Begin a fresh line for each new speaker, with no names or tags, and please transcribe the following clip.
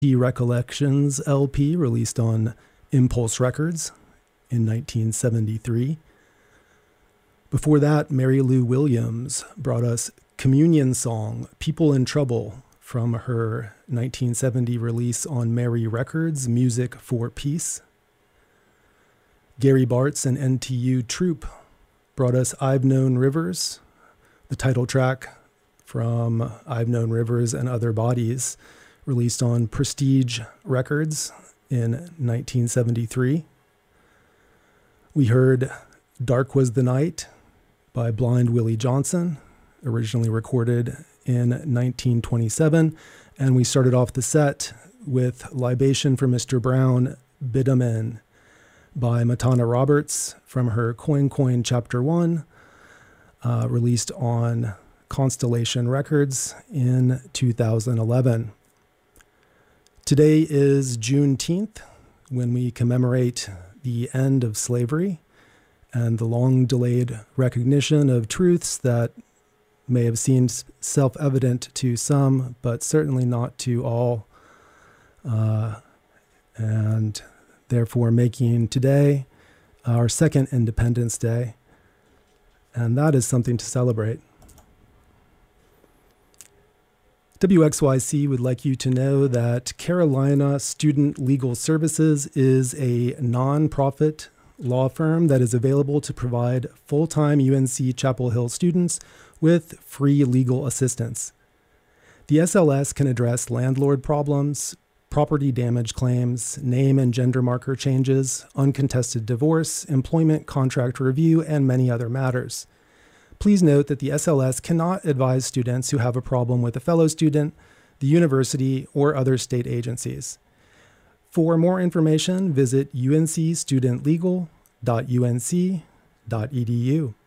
Recollections LP released on Impulse Records in 1973. Before that, Mary Lou Williams brought us Communion Song, People in Trouble, from her 1970 release on Mary Records, Music for Peace. Gary Bartz and NTU Troop brought us I've Known Rivers, the title track from I've Known Rivers and Other Bodies, released on Prestige Records in 1973. We heard Dark Was the Night by Blind Willie Johnson, originally recorded in 1927. And we started off the set with Libation for Mr. Brown, Bitumen by Matana Roberts from her Coin Coin Chapter 1, released on Constellation Records in 2011. Today is Juneteenth, when we commemorate the end of slavery and the long-delayed recognition of truths that may have seemed self-evident to some, but certainly not to all, and therefore making today our second Independence Day, and that is something to celebrate. WXYC would like you to know that Carolina Student Legal Services is a nonprofit law firm that is available to provide full-time UNC Chapel Hill students with free legal assistance. The SLS can address landlord problems, property damage claims, name and gender marker changes, uncontested divorce, employment contract review, and many other matters. Please note that the SLS cannot advise students who have a problem with a fellow student, the university, or other state agencies. For more information, visit uncstudentlegal.unc.edu.